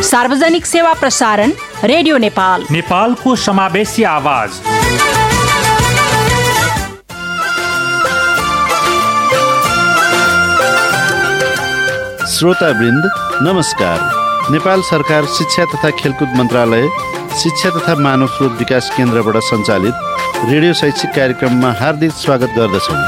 सार्वजनिक सेवा प्रसारण रेडियो नेपाल, नेपालको समावेशी आवाज। श्रोतावृन्द नमस्कार। नेपाल सरकार शिक्षा तथा खेलकुद मन्त्रालय, शिक्षा तथा मानव स्रोत विकास केन्द्रबाट सञ्चालित रेडियो शैक्षिक कार्यक्रममा हार्दिक स्वागत गर्दछौँ।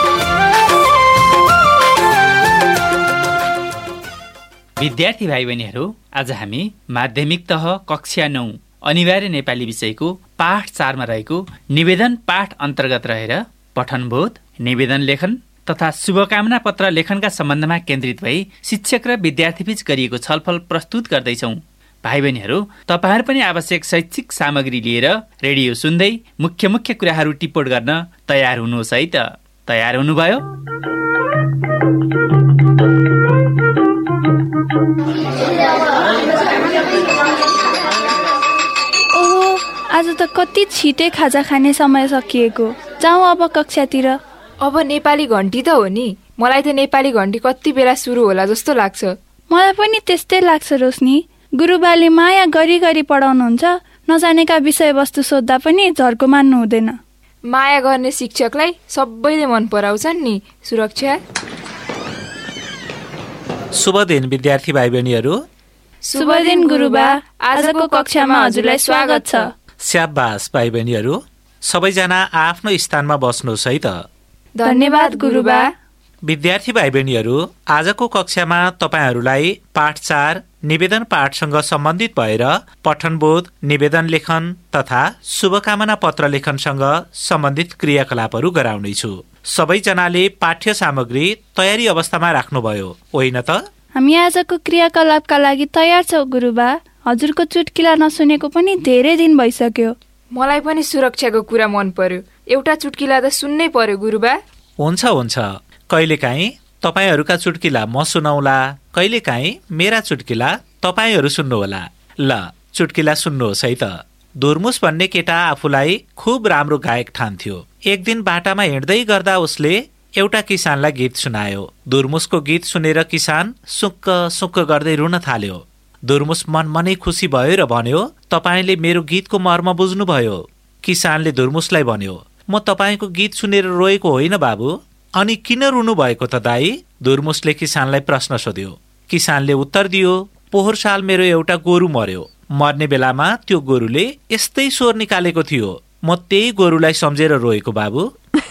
विद्यार्थी भाइ बहिनीहरू, आज हामी माध्यमिक तह कक्षा 9 अनिवार्य नेपाली विषयको पाठ 4 मा रहेको निवेदन पाठ अन्तर्गत रहेर पठनबोध, निवेदन लेखन तथा शुभकामना पत्र लेखनका सम्बन्धमा केन्द्रित भई शिक्षक र विद्यार्थीबीच गरिएको छलफल प्रस्तुत गर्दैछौँ। भाइ बहिनीहरू, तपाईहरु पनि आवश्यक शैक्षिक सामग्री लिएर रेडियो सुन्दै मुख्य मुख्य कुराहरू टिप्पण गर्न तयार हुनुहोस् है त। तयार हुनुभयो? ओहो, आज त कति छिटै खाजा खाने समय सकिएको। जाउँ अब कक्षातिर। अब नेपाली घण्टी त हो नि। मलाई त नेपाली घण्टी कति बेला सुरु होला जस्तो लाग्छ। मलाई पनि त्यस्तै लाग्छ रोशनी। गुरुबाले माया गरी गरी पढाउनुहुन्छ, नजानेका विषयवस्तु सोद्धा पनि झर्को मान्नु हुँदैन। माया गर्ने शिक्षकलाई सबैले मन पराउँछन् नि। सुरक्षा। शुभ दिन विद्यार्थी भाइ बहिनीहरू। शुभ दिन गुरुबा। आजको कक्षामा हजुरलाई स्वागत छ। स्याबास भाइ बहिनीहरू, सबैजना आफ्नो स्थानमा बस्नुहोस् है त। धन्यवाद गुरुबा। विद्यार्थी भाइ बहिनीहरू, आजको कक्षामा तपाईहरूलाई पाठ 4 निवेदन पाठसँग सम्बन्धित भएर पठनबोध, निवेदन लेखन तथा शुभकामना पत्र लेखनसँग सम्बन्धित क्रियाकलापहरू गराउनेछु। सबैजनाले पाठ्य सामग्री तयारी अवस्थामा राख्नुभयो होइन त? हामी आजको क्रियाकलापका लागि तयार छौँ गुरुबा। हजुरको चुटकिला नसुनेको पनि धेरै दिन भइसक्यो। मलाई पनि सुरक्षाको कुरा मन पर्यो। एउटा चुटकिला त सुन्नै पर्यो गुरुबा। हुन्छ हुन्छ, कहिलेकाहीँ तपाईहरूका चुटकिला म सुनाउला, कहिलेकाहीँ मेरा चुटकिला तपाईहरू सुन्नुहोला। ल, चुटकिला सुन्नुहोस् है त। दुर्मुस भन्ने केटा आफूलाई खुब राम्रो गायक ठान्थ्यो। एक दिन बाटामा हिँड्दै गर्दा उसले एउटा किसानलाई गीत सुनायो। दुर्मुसको गीत सुनेर किसान सुक्क सुक्क गर्दै रुन थाल्यो। दुर्मुस मनै खुसी भयो र भन्यो, तपाईले मेरो गीतको मर्म बुझ्नुभयो। किसानले दुर्मुसलाई भन्यो, म तपाईको गीत सुनेर रोएको होइन बाबु, अनि किन रुनु भएको त दाई? दुर्मुसले किसानलाई प्रश्न सोध्यो। किसानले उत्तर दियो, पोहोर साल मेरो एउटा गोरु मर्यो। मर्ने बेलामा त्यो गोरुले यस्तै स्वर निकालेको थियो। म त्यही गोरुलाई सम्झेर रोएको बाबु।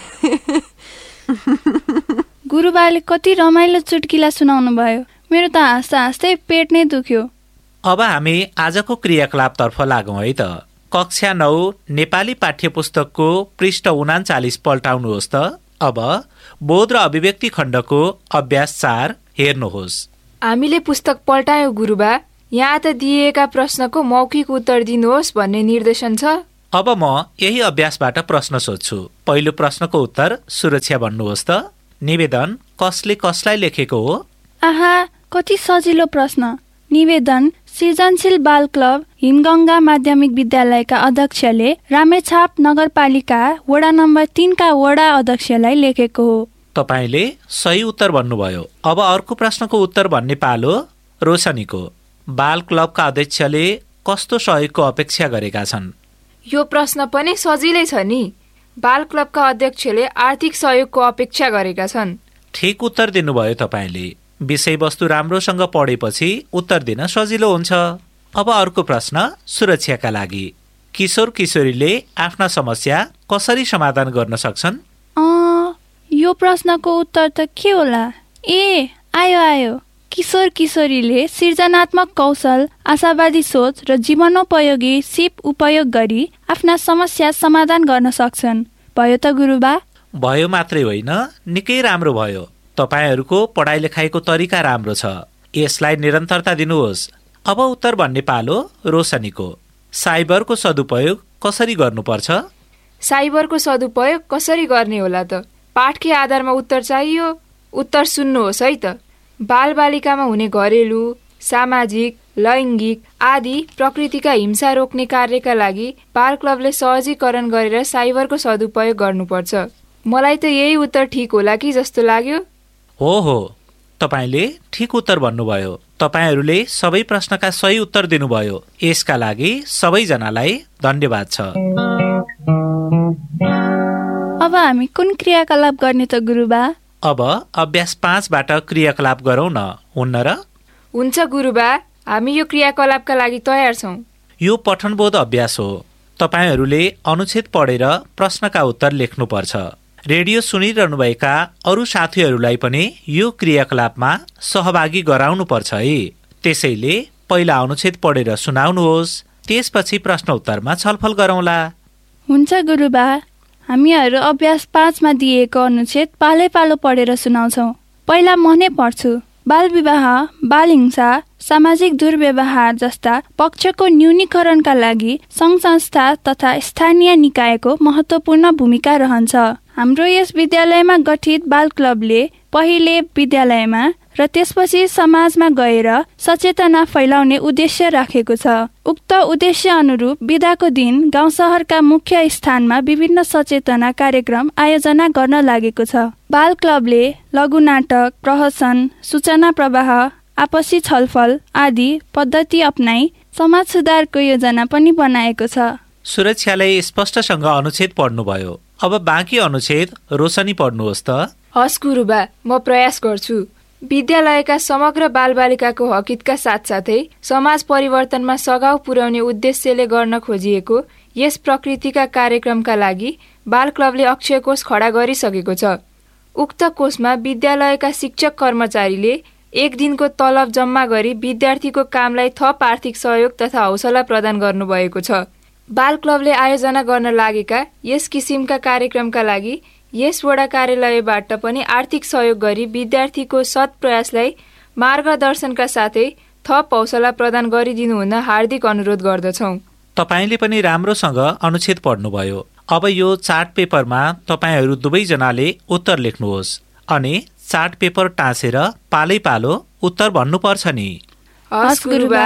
गुरुबाले कति रमाइलो चुटकिला सुनाउनु भयो। मेरो त हाँस्दा हाँस्दै पेट नै दुख्यो। अब हामी आजको क्रियाकलापतर्फ लागौँ है त। कक्षा 9 नेपाली पाठ्य पुस्तकको पृष्ठ 39 पल्टाउनुहोस् त। अब बोध र अभिव्यक्ति खण्डको अभ्यास 4 हेर्नुहोस्। हामीले पुस्तक पल्टायौं गुरुबा। यहाँ त दिएका प्रश्नको मौखिक उत्तर दिनुहोस् भन्ने निर्देशन छ। अब म यही अभ्यासबाट प्रश्न सोध्छु। पहिलो प्रश्नको उत्तर सुरक्षा भन्नुहोस् त। निवेदन कसले कसलाई लेखेको हो? आहा, कति सजिलो प्रश्न। निवेदन सृजनशील बाल क्लब हिमगङ्गा माध्यमिक विद्यालयका अध्यक्षले रामेछाप नगरपालिका वडा नम्बर 3 का वडा अध्यक्षलाई लेखेको हो। तपाईले सही उत्तर भन्नुभयो। अब अर्को प्रश्नको उत्तर भन्ने पालो रोशनीको। बाल क्लबका अध्यक्षले कस्तो सहयोगको अपेक्षा गरेका छन्? यो प्रश्न पनि सजिलै छ नि। बाल क्लबका अध्यक्षले आर्थिक सहयोगको अपेक्षा गरेका छन्। ठिक उत्तर दिनुभयो तपाईले। विषयवस्तु राम्रोसँग पढेपछि उत्तर दिन सजिलो हुन्छ। अब अर्को प्रश्न सुरक्षाका लागि। किशोर किशोरीले आफ्ना समस्या कसरी समाधान गर्न सक्छन्? यो प्रश्नको उत्तर त के होला? ए, आयो। किशोर किशोरीले सृजनात्मक कौशल, आशावादी सोच र जीवनोपयोगी सिप उपयोग गरी आफ्ना समस्या समाधान गर्न सक्छन्। भयो त गुरुबा? भयो मात्रै होइन, निकै राम्रो भयो। तपाईहरूको पढाइ लेखाइको तरिका राम्रो छ। यसलाई निरन्तरता दिनुहोस्। अब उत्तर भन्ने पालो रोशनीको। साइबरको सदुपयोग कसरी गर्नुपर्छ? साइबरको सदुपयोग कसरी गर्ने होला त? पाठकै आधारमा उत्तर चाहियो। उत्तर सुन्नुहोस् है त। बालबालिकामा हुने घरेलु, सामाजिक, लैङ्गिक आदि प्रकृतिका हिंसा रोक्ने कार्यका लागि बाल क्लबले सहजीकरण गरेर साइबरको सदुपयोग गर्नुपर्छ। मलाई त यही उत्तर ठिक होला कि जस्तो लाग्यो। हो, तपाईले ठिक उत्तर भन्नुभयो। तपाईहरूले सबै प्रश्नका सही उत्तर दिनुभयो। यसका लागि सबैजनालाई धन्यवाद छ। अब हामी कुन क्रियाकलाप गर्ने त गुरुबा? अब अभ्यास 5बाट क्रियाकलाप गरौँ न, हुन्न र? हुन्छ गुरुबा, हामी यो क्रियाकलापका लागि तयार छौँ। यो पठनबोध अभ्यास हो। तपाईहरूले अनुच्छेद पढेर प्रश्नका उत्तर लेख्नुपर्छ। रेडियो सुनिरहनुभएका अरू साथीहरूलाई पनि यो क्रियाकलापमा सहभागी गराउनुपर्छ है। त्यसैले पहिला अनुच्छेद पढेर सुनाउनुहोस्, त्यसपछि प्रश्न उत्तरमा छलफल गरौँला। हुन्छ गुरुबा, हामीहरू अभ्यास 5मा दिएको अनुच्छेद पालै पालो पढेर सुनाउँछौँ। पहिला म नै पढ्छु। बाल विवाह, बाल हिंसा, सामाजिक दुर्व्यवहार जस्ता पक्षको न्यूनीकरणका लागि सङ्घ संस्था तथा स्थानीय निकायको महत्त्वपूर्ण भूमिका रहन्छ। हाम्रो यस विद्यालयमा गठित बाल क्लबले पहिले विद्यालयमा र त्यसपछि समाजमा गएर सचेतना फैलाउने उद्देश्य राखेको छ। उक्त उद्देश्य अनुरूप बिदाको दिन गाउँ सहरका मुख्य स्थानमा विभिन्न सचेतना कार्यक्रम आयोजना गर्न लागेको छ। बाल क्लबले लघु नाटक, प्रहसन, सूचना प्रवाह, आपसी छलफल आदि पद्धति अपनाई समाज सुधारको योजना पनि बनाएको छ। सुरक्षाले स्पष्टसँग अनुच्छेद पढ्नुभयो। अब बाँकी अनुच्छेद रोशनी पढ्नुहोस् त। हस् गुरुबा, म प्रयास गर्छु। विद्यालयका समग्र बालबालिकाको हकितका साथसाथै समाज परिवर्तनमा सघाउ पुर्याउने उद्देश्यले गर्न खोजिएको यस प्रकृतिका कार्यक्रमका लागि बाल क्लबले अक्षय कोष खडा गरिसकेको छ। उक्त कोषमा विद्यालयका शिक्षक कर्मचारीले एक दिनको तलब जम्मा गरी विद्यार्थीको कामलाई थप आर्थिक सहयोग तथा हौसला प्रदान गर्नुभएको छ। बाल क्लबले आयोजना गर्न लागेका यस किसिमका कार्यक्रमका लागि यस वडा कार्यालयबाट पनि आर्थिक सहयोग गरी विद्यार्थीको सत् प्रयासलाई मार्गदर्शनका साथै थप हौसला प्रदान गरिदिनु हुन हार्दिक अनुरोध गर्दछौँ। तपाईँले पनि राम्रोसँग अनुच्छेद पढ्नुभयो। अब यो चार्ट पेपरमा तपाईँहरू दुवैजनाले उत्तर लेख्नुहोस् अनि चार्ट पेपर टाँसेर पालै पालो उत्तर भन्नुपर्छ नि। हस् गुरुबा।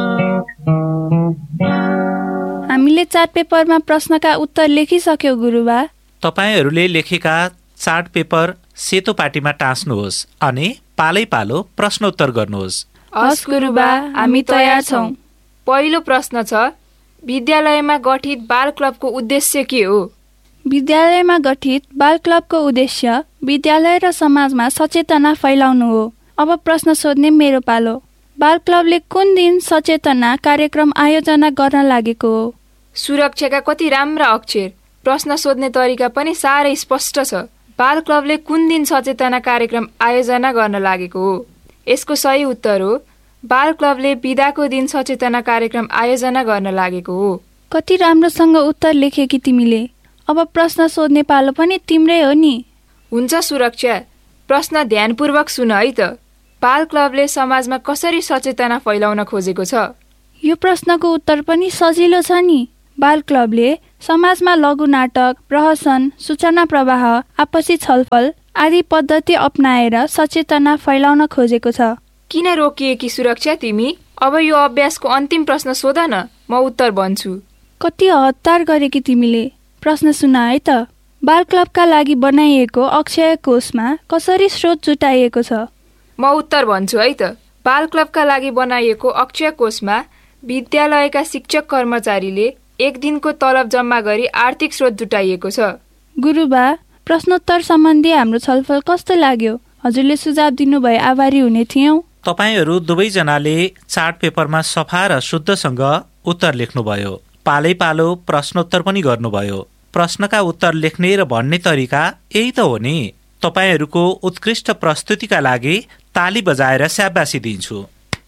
हामीले चार्ट पेपरमा प्रश्नका उत्तर लेखिसक्यौ गुरुबा। तपाईहरूले लेखेका चार्ट पेपर सेतो पाटीमा टाँस्नुहोस् अनि पालै पालो प्रश्न उत्तर गर्नुहोस्। हस् गुरुबा, हामी तयार छौँ। पहिलो प्रश्न छ, विद्यालयमा गठित बाल क्लबको उद्देश्य के हो? विद्यालयमा गठित बाल क्लबको उद्देश्य विद्यालय र समाजमा सचेतना फैलाउनु हो। अब प्रश्न सोध्ने मेरो पालो। बाल क्लबले कुन दिन सचेतना कार्यक्रम आयोजना गर्न लागेको हो? सुरक्षाका कति राम्रा अक्षर। प्रश्न सोध्ने तरिका पनि साह्रै स्पष्ट छ। बाल क्लबले कुन दिन सचेतना कार्यक्रम आयोजना गर्न लागेको हो? यसको सही उत्तर हो, बाल क्लबले बिदाको दिन सचेतना कार्यक्रम आयोजना गर्न लागेको हो। कति राम्रोसँग उत्तर लेखे कि तिमीले। अब प्रश्न सोध्ने पालो पनि तिम्रै हो नि। हुन्छ सुरक्षा, प्रश्न ध्यानपूर्वक सुन है त। बाल क्लबले समाजमा कसरी सचेतना फैलाउन खोजेको छ? यो प्रश्नको उत्तर पनि सजिलो छ नि। बाल क्लबले समाजमा लघु नाटक, प्रहसन, सूचना प्रवाह, आपसी छलफल आदि पद्धति अपनाएर सचेतना फैलाउन खोजेको छ। किन रोकिए कि सुरक्षा तिमी? अब यो अभ्यासको अन्तिम प्रश्न सोध न, म उत्तर भन्छु। कति हतार गरे कि तिमीले। प्रश्न सुना है त। बाल क्लबका लागि बनाइएको अक्षय कोषमा कसरी स्रोत जुटाइएको छ? म उत्तर भन्छु है त। बाल क्लबका लागि बनाइएको अक्षय कोषमा विद्यालयका शिक्षक कर्मचारीले एक दिनको तलब जम्मा गरी आर्थिक स्रोत जुटाइएको छ। गुरुबा, प्रश्नोत्तर सम्बन्धी हाम्रो छलफल कस्तो लाग्यो? हजुरले सुझाव दिनुभए आभारी हुने थियौँ। तपाईहरू दुवैजनाले चार्ट पेपरमा सफा र शुद्धसँग उत्तर लेख्नुभयो। पालै पालो प्रश्नोत्तर पनि गर्नुभयो। प्रश्नका उत्तर लेख्ने र भन्ने तरिका यही त हो नि। तपाईहरूको उत्कृष्ट प्रस्तुतिका लागि ताली बजाएर स्याबासी दिन्छु।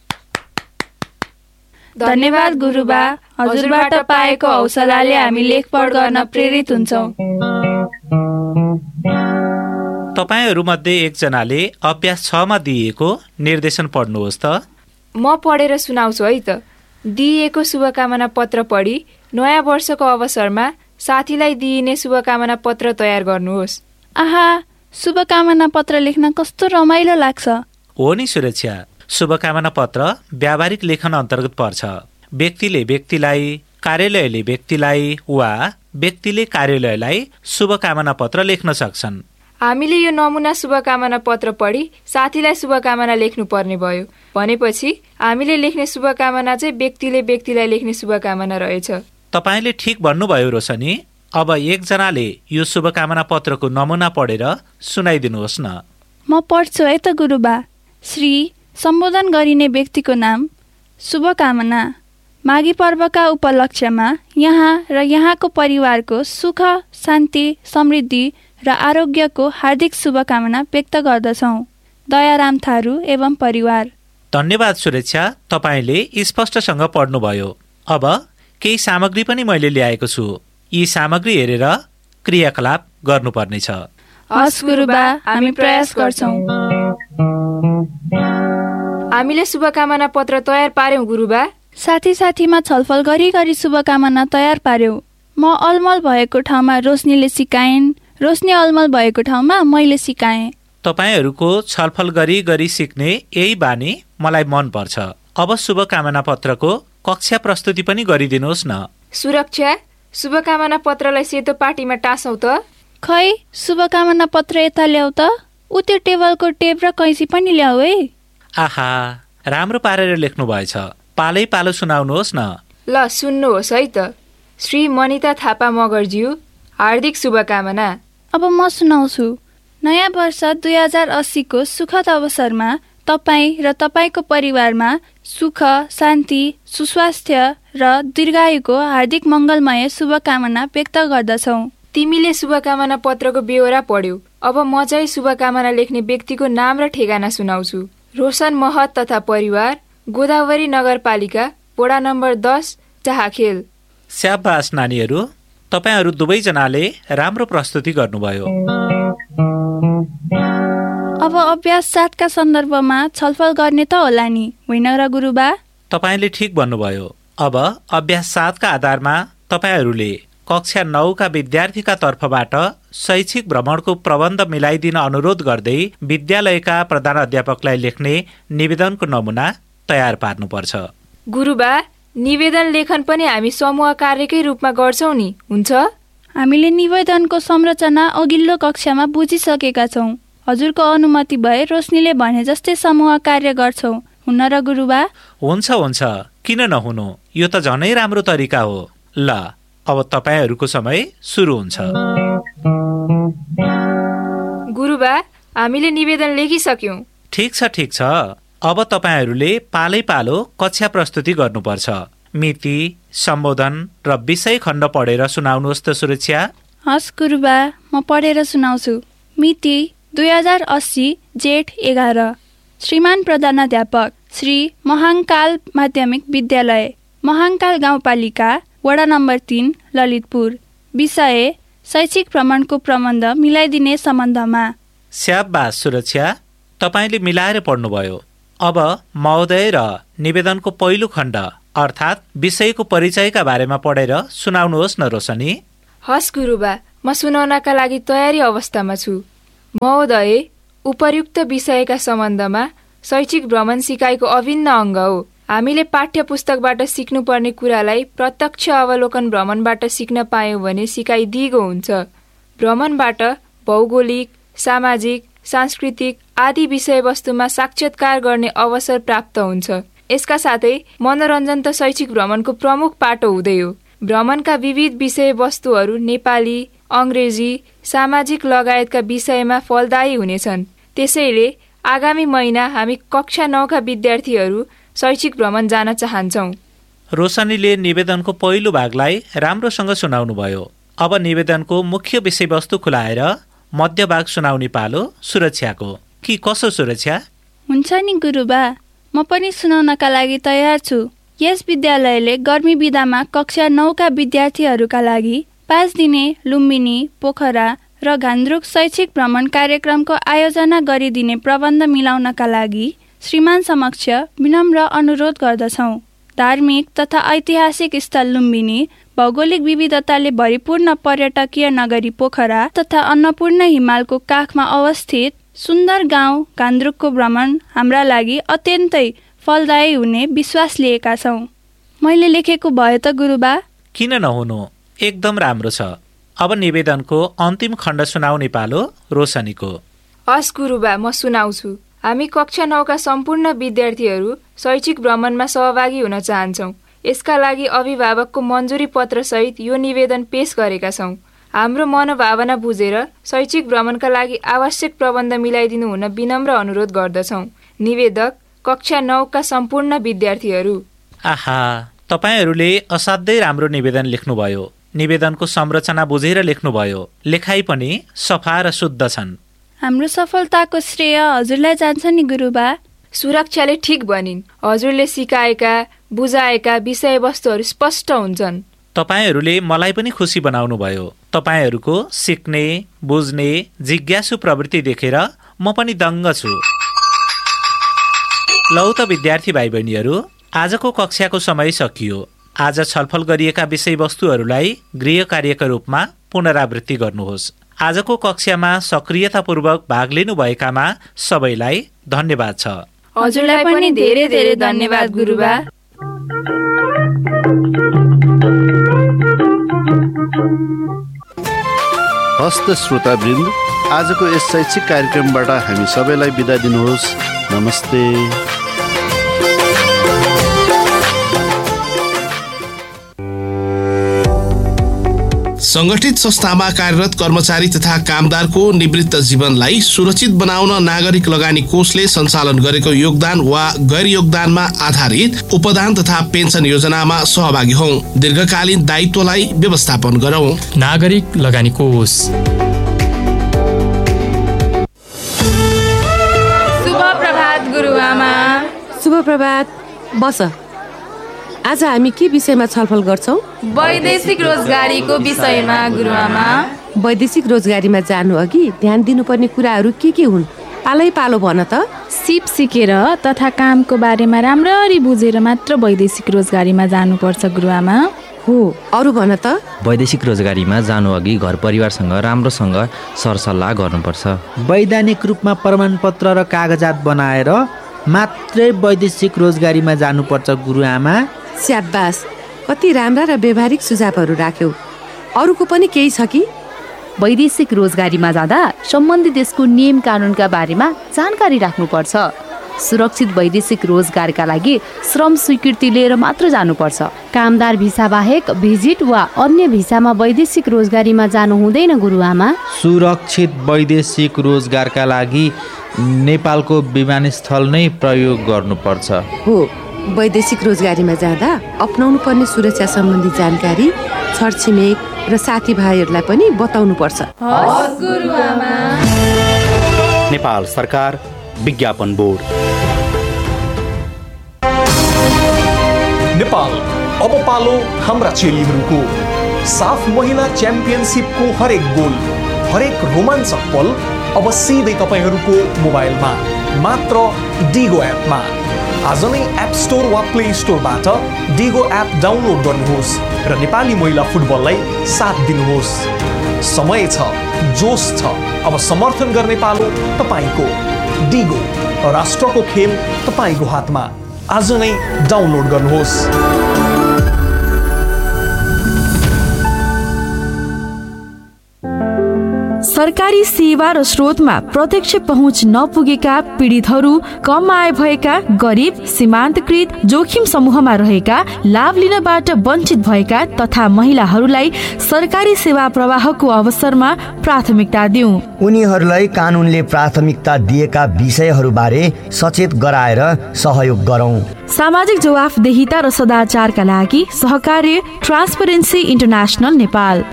धन्यवाद गुरुबा, हजुरबाट पाएको हौसलाले हामी लेखपढ गर्न प्रेरित हुन्छौँ। तपाईहरूमध्ये एकजनाले अभ्यास 6मा दिइएको निर्देशन पढ्नुहोस् त। म पढेर सुनाउँछु है त। दिइएको शुभकामना पत्र पढी नयाँ वर्षको अवसरमा साथीलाई दिइने शुभकामना पत्र तयार गर्नुहोस्। आहा, शुभकामना पत्र लेख्न कस्तो रमाइलो लाग्छ। हो नि सुरक्षा, शुभकामना पत्र व्यावहारिक लेखन अन्तर्गत पर्छ। व्यक्तिले व्यक्तिलाई, कार्यालयले व्यक्तिलाई वा व्यक्तिले कार्यालयलाई शुभकामना पत्र लेख्न सक्छन्। हामीले यो नमुना शुभकामना पत्र पढी साथीलाई शुभकामना लेख्नु पर्ने भयो भनेपछि हामीले लेख्ने शुभकामना चाहिँ व्यक्तिलाई लेख्ने शुभकामना रहेछ। तपाईँले ठिक भन्नुभयो रोशनी। अब एकजनाले यो शुभकामना पत्रको नमुना पढेर सुनाइदिनुहोस् न। म पढ्छु है त गुरुबा। श्री सम्बोधन गरिने व्यक्तिको नाम, शुभकामना। माघी पर्वका उपलक्ष्यमा यहाँ र यहाँको परिवारको सुख, शान्ति, समृद्धि र आरोग्यको हार्दिक शुभकामना व्यक्त गर्दछौँ। दयाराम थारू एवं परिवार। धन्यवाद सुरेक्षा, तपाईँले स्पष्टसँग पढ्नुभयो। अब केही सामग्री पनि मैले ल्याएको छु। यी सामग्री हेरेर क्रियाकलाप गर्नुपर्नेछ। हस् गुरुबा, हामी प्रयास गर्छौँ। हामीले शुभकामना पत्र तयार पार्यौं गुरुबा। साथीमा छलफल गरी शुभकामना तयार पार्यौं। म अलमल भएको ठाउँमा रोशनीले सिकाइन्, रोशनी अलमल भएको ठाउँमा मैले सिकाएँ। तपाईँहरूको छलफल गरी सिक्ने यही बानी मलाई मन पर्छ। अब शुभकामना पत्रको कक्षा प्रस्तुति पनि गरिदिनुहोस् न। सुरक्षा, शुभकामना पत्रलाई सेतो पाटीमा टाँसौँ त। खै, शुभकामना पत्र यता ल्याऊ त। उ त्यो टेबलको टेप र कैँची पनि ल्याऊ है। आहा, राम्रो पारेर लेख्नु भएछ। पालै पालो सुनाउनुहोस् न। ल सुन्नुहोस् है त। श्री मनिता थापा मगरज्यू, हार्दिक शुभकामना। अब म सुनाउँछु। नयाँ वर्ष 2080 को सुखद अवसरमा तपाईँ र तपाईँको परिवारमा सुख, शान्ति, सुस्वास्थ्य र दीर्घायुको हार्दिक मङ्गलमय शुभकामना व्यक्त गर्दछौँ। तिमीले शुभकामना पत्रको बेहोरा पढ्यौ। अब म चाहिँ शुभकामना लेख्ने व्यक्तिको नाम र ठेगाना सुनाउँछु। रोशन महत तथा परिवार, गोदावरी नगरपालिका, वडा नम्बर 10, चाहाखेल। स्याबास नानीहरू, तपाईँहरू दुवैजनाले राम्रो प्रस्तुति गर्नुभयो। अब अभ्यास 7 का सन्दर्भमा छलफल गर्ने त होला नि, होइन र गुरुबा? तपाईँले ठिक भन्नुभयो। अब अभ्यास 7 का आधारमा तपाईँहरूले कक्षा 9 का विद्यार्थीका तर्फबाट शैक्षिक भ्रमणको प्रबन्ध मिलाइदिन अनुरोध गर्दै विद्यालयका प्रधान अध्यापकलाई लेख्ने निवेदनको नमुना तयार पार्नुपर्छ। गुरुबा, निवेदन लेखन पनि हामी समूह कार्यकै रूपमा गर्छौं नि, हुन्छ? हामीले निवेदनको संरचना अघिल्लो कक्षामा बुझिसकेका छौँ। हजुरको अनुमति भए रोशनीले भने जस्तै समूह कार्य गर्छौँ, हुन र गुरुबा? हुन्छ, किन नहुनु? यो त झनै राम्रो तरिका हो। ल, अब तपाईहरूको समय सुरु हुन्छ। गुरुबा, हामीले निवेदन लेखिसक्यौं। ठिक छ। अब तपाईहरूले पालै पालो कक्षा प्रस्तुति गर्नुपर्छ। मिति, सम्बोधन र विषय खण्ड पढेर सुनाउनुहोस् त सुरक्षा। हस् गुरुबा, म पढेर सुनाउँछु। मिति 2080 जेठ 11। श्रीमान प्रधानाध्यापक श्री महाङ्काल माध्यमिक विद्यालय, महाङ्काल गाउँपालिका, वडा नम्बर 3, ललितपुर। विषय शैक्षिक भ्रमणको प्रबन्ध मिलाइदिने सम्बन्धमा। स्याबास सुरक्षा, तपाईँले मिलाएर पढ्नुभयो। अब महोदय र निवेदनको पहिलो खण्ड अर्थात् विषयको परिचयका बारेमा पढेर सुनाउनुहोस् न रोशनी। हस् गुरुबा, म सुनाउनका लागि तयारी अवस्थामा छु। महोदय, उपर्युक्त विषयका सम्बन्धमा शैक्षिक भ्रमण सिकाइको अभिन्न अङ्ग हो। हामीले पाठ्य पुस्तकबाट सिक्नुपर्ने कुरालाई प्रत्यक्ष अवलोकन भ्रमणबाट सिक्न पायौँ भने सिकाइ दिगो हुन्छ। भ्रमणबाट भौगोलिक, सामाजिक, सांस्कृतिक आदि विषयवस्तुमा साक्षात्कार गर्ने अवसर प्राप्त हुन्छ। यसका साथै मनोरञ्जन त शैक्षिक भ्रमणको प्रमुख पाटो हुँदै हो। भ्रमणका विविध विषयवस्तुहरू नेपाली, अङ्ग्रेजी, सामाजिक लगायतका विषयमा फलदायी हुनेछन्। त्यसैले आगामी महिना हामी कक्षा 9 का विद्यार्थीहरू शैक्षिक भ्रमण जान चाहन्छौँ। रोशनीले निवेदनको पहिलो भागलाई राम्रोसँग सुनाउनुभयो। अब निवेदनको मुख्य विषयवस्तु खुलाएर मध्य भाग सुनाउने पालो सुरक्षाको। कि कसो सुरक्षा? हुन्छ नि गुरुबा, म पनि सुनाउनका लागि तयार छु। यस विद्यालयले गर्मी बिदामा कक्षा 9 का विद्यार्थीहरूका लागि 5 दिने लुम्बिनी, पोखरा र घान्द्रुक शैक्षिक भ्रमण कार्यक्रमको आयोजना गरिदिने प्रबन्ध मिलाउनका लागि श्रीमान समक्ष विनम्र अनुरोध गर्दछौँ। धार्मिक तथा ऐतिहासिक स्थल लुम्बिनी, भौगोलिक विविधताले भरिपूर्ण पर्यटकीय नगरी पोखरा तथा अन्नपूर्ण हिमालको काखमा अवस्थित सुन्दर गाउँ घान्द्रुकको भ्रमण हाम्रा लागि अत्यन्तै फलदायी हुने विश्वास लिएका छौँ। मैले लेखेको भयो त गुरुबा? किन नहुनु, एकदम राम्रो छ। अब निवेदनको अन्तिम खण्ड सुनाउने पालो रोशनीको। हस् गुरुबा, म सुनाउँछु। हामी कक्षा 9 का सम्पूर्ण विद्यार्थीहरू शैक्षिक भ्रमणमा सहभागी हुन चाहन्छौँ। यसका लागि अभिभावकको मन्जुरी पत्र सहित यो निवेदन पेश गरेका छौँ। हाम्रो मनोभावना बुझेर शैक्षिक भ्रमणका लागि आवश्यक प्रबन्ध मिलाइदिनु हुन विनम्र अनुरोध गर्दछौँ। निवेदक कक्षा 9 का सम्पूर्ण विद्यार्थीहरू। आहा, तपाईहरूले असाध्यै राम्रो निवेदन लेख्नुभयो। निवेदनको संरचना बुझेर लेख्नुभयो। लेखाइ पनि सफा र शुद्ध छन्। हाम्रो सफलताको श्रेय हजुरलाई जान्छ नि गुरुबा। सुरक्षाले ठिक भनिन्। हजुरले सिकाएका बुझाएका विषयवस्तुहरू स्पष्ट हुन्छन्। तपाईहरूले मलाई पनि खुसी बनाउनु भयो। तपाईहरूको सिक्ने बुझ्ने जिज्ञासु प्रवृत्ति देखेर म पनि दङ्ग छु। लौ त विद्यार्थी भाइ बहिनीहरू, आजको कक्षाको समय सकियो। आज छलफल गरिएका विषयवस्तुहरूलाई गृह कार्यका रूपमा पुनरावृत्ति गर्नुहोस्। आजको कक्षामा सक्रियतापूर्वक भाग लिनुभएकामा सबैलाई धन्यवाद छ। हजुरलाई पनि धेरै धेरै धन्यवाद गुरुबा। हस्त श्रोतावृन्द, आजको यस शैक्षिक कार्यक्रमबाट हामी सबैलाई बिदा दिनुहोस्। नमस्ते। संगठित संस्थामा कार्यरत कर्मचारी तथा कामदारको निवृत्त जीवनलाई सुरक्षित बनाउन नागरिक लगानी कोषले सञ्चालन गरेको योगदान वा गैर योगदानमा आधारित उपदान तथा पेन्सन योजनामा सहभागी हौं। दीर्घकालीन दायित्वलाई व्यवस्थापन गरौं। नागरिक लगानी कोष। शुभ प्रभात गुरुआमा। शुभ प्रभात। बस, आज हामी के विषयमा छलफल गर्छौं? वैदेशिक रोजगारीको विषयमा गुरुआमा। वैदेशिक रोजगारीमा जानु अघि ध्यान दिनुपर्ने कुराहरू के हुन्? पालै पालो भन त। सिप सिकेर तथा कामको बारेमा राम्ररी बुझेर मात्र वैदेशिक रोजगारीमा जानुपर्छ गुरुआमा। हो, अरू भन त। वैदेशिक रोजगारीमा जानु अघि घर परिवारसँग राम्रोसँग सरसल्लाह गर्नुपर्छ। वैधानिक रूपमा प्रमाणपत्र र कागजात बनाएर मात्रै वैदेशिक रोजगारीमा जानुपर्छ गुरुआमा। स्याबास, कति राम्रा र व्यवहारिक सुझावहरू राख्यौ। अरूको पनि केही छ कि? वैदेशिक रोजगारीमा जाँदा सम्बन्धित देशको नियम कानुनका बारेमा जानकारी राख्नुपर्छ। सुरक्षित वैदेशिक रोजगारका लागि श्रम स्वीकृति लिएर मात्र जानुपर्छ। कामदार भिसा बाहेक भिजिट वा अन्य भिसामा वैदेशिक रोजगारीमा जानु हुँदैन गुरुआमा। सुरक्षित वैदेशिक रोजगारका लागि नेपालको विमानस्थल नै प्रयोग गर्नुपर्छ। हो, वैदेशिक रोजगारीमा जाँदा अपनाउनु पर्ने सुरक्षा सम्बन्धी जानकारी छरछिमेक र साथीभाइहरूलाई पनि बताउनु पर्छ। नेपाल सरकार विज्ञापन बोर्ड। नेपाल अब पालो हाम्रा चेलीहरूको। साफ महिला च्याम्पियनसिपको हरेक गोल, हरेक रोमाञ्चक पल अब सिधै तपाईहरूको मोबाइलमा, मात्र डिगो एपमा। आज नै एप स्टोर वा प्ले स्टोरबाट डिगो एप डाउनलोड गर्नुहोस् र नेपाली महिला फुटबललाई साथ दिनुहोस्। समय छ, जोस छ, अब समर्थन गर्ने पालो तपाईको। डिगो, राष्ट्रको खेल तपाईको हातमा। आज नै डाउनलोड गर्नुहोस्। सरकारी सेवा र स्रोतमा प्रत्यक्ष पहुँच नपुगेका पीडितहरू, कम आय भएका, गरिब, सीमान्तकृत, जोखिम समूहमा रहेका, लाभ लिनबाट वञ्चित भएका तथा महिलाहरूलाई सरकारी सेवा प्रवाहको अवसरमा प्राथमिकता दिउँ। उनीहरूलाई कानुनले प्राथमिकता दिएका विषयहरूबारे सचेत गराएर सहयोग गरौँ। सामाजिक जवाफदेहिता र सदाचारका लागि सहकार्य ट्रान्सपरेन्सी इन्टरनेसनल नेपाल।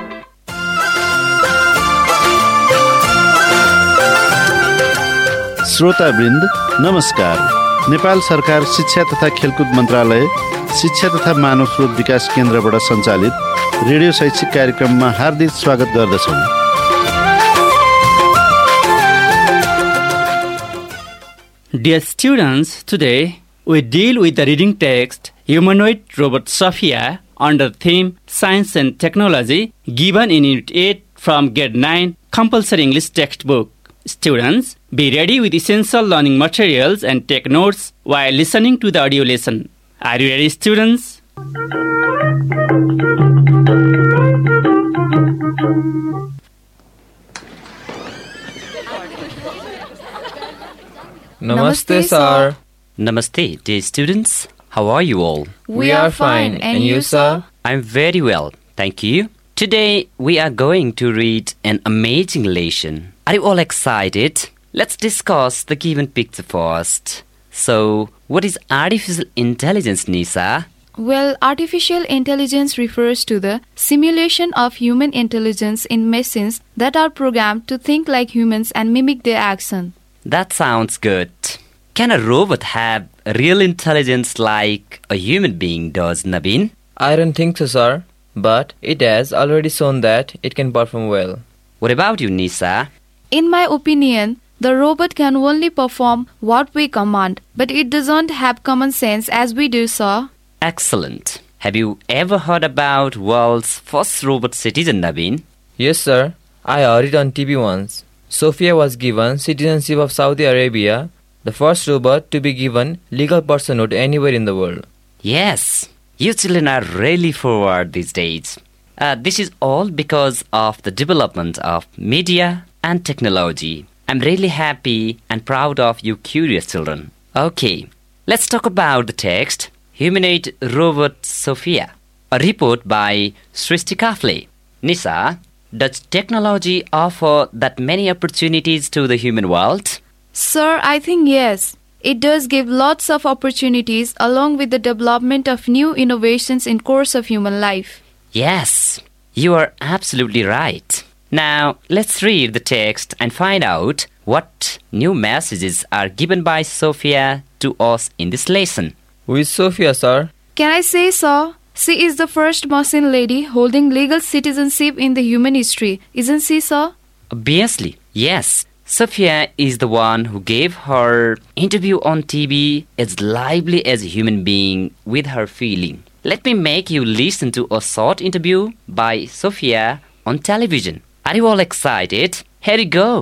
श्रोतावृन्द नमस्कार। नेपाल सरकार शिक्षा तथा खेलकुद मन्त्रालय, शिक्षा तथा मानव स्रोत विकास केन्द्रबाट सञ्चालित रेडियो शैक्षिक कार्यक्रममा हार्दिक स्वागत गर्दछौँ। Dear students, today we deal with the reading text Humanoid Robot Sophia under theme Science and Technology given in Unit 8 from Grade 9 Compulsory English Textbook. Students, be ready with essential learning materials and take notes while listening to the audio lesson. Are you ready, students? Namaste, sir. Namaste, dear students. How are you all? We are fine. And you, sir? I'm very well, thank you. Today, we are going to read an amazing lesson. Are you all excited? Let's discuss the given picture first. So, what is artificial intelligence, Nisa? Well, artificial intelligence refers to the simulation of human intelligence in machines that are programmed to think like humans and mimic their action. That sounds good. Can a robot have real intelligence like a human being does, Naveen? I don't think so, sir. But it has already shown that it can perform well. What about you, Nisa? In my opinion, the robot can only perform what we command, but it doesn't have common sense as we do, sir. Excellent. Have you ever heard about world's first robot citizen, Naveen? Yes, sir. I heard it on TV once. Sophia was given citizenship of Saudi Arabia, the first robot to be given legal personhood anywhere in the world. Yes, you children are really forward these days. This is all because of the development of media and technology. I'm really happy and proud of you curious children. Okay, let's talk about the text. Humanoid robot Sophia. A report by Srishti Kafle. Nisa, does technology offer that many opportunities to the human world? Sir, I think yes. It does give lots of opportunities along with the development of new innovations in course of human life. Yes, you are absolutely right. Now, let's read the text and find out what new messages are given by Sophia to us in this lesson. Who is Sophia, sir? Can I say so? She is the first Muslim lady holding legal citizenship in the human history, isn't she, sir? Obviously, yes. Sophia is the one who gave her interview on TV as lively as a human being with her feeling. Let me make you listen to a short interview by Sophia on television. Are you all excited? Here you go.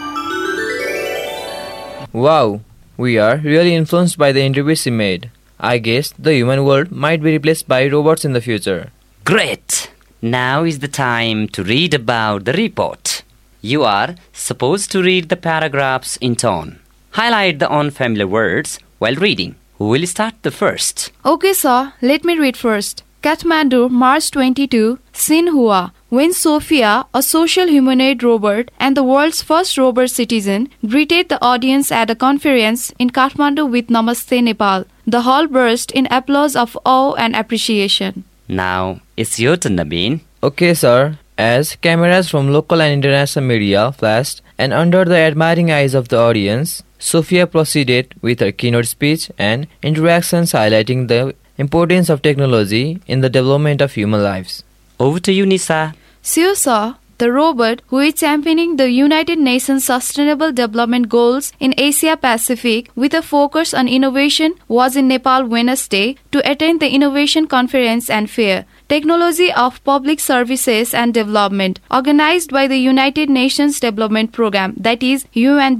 Wow, we are really influenced by the interview she made. I guess the human world might be replaced by robots in the future. Great! Now is the time to read about the report. You are supposed to read the paragraphs in turn. Highlight the unfamiliar words while reading. Who will start the first? Okay, sir. Let me read first. Kathmandu, March 22, Sinhua. When Sophia, a social humanoid robot and the world's first robot citizen, greeted the audience at a conference in Kathmandu with Namaste Nepal, the hall burst in applause of awe and appreciation. Now, it's your turn, Nabeen. Okay, sir. As cameras from local and international media flashed, and under the admiring eyes of the audience, Sophia proceeded with her keynote speech and interactions highlighting the importance of technology in the development of human lives. Over to you, Nisa. Sure, sir. The robot, who is championing the United Nations Sustainable Development Goals in Asia Pacific with a focus on innovation, was in Nepal Wednesday to attend the Innovation Conference and Fair, Technology of Public Services and Development, organized by the United Nations Development Programme, that is UNDP.